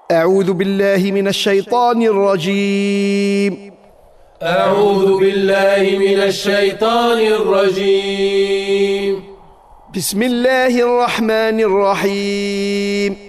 أعوذ بالله من الشيطان الرجيم. أعوذ بالله من الشيطان الرجيم. بسم الله الرحمن الرحيم.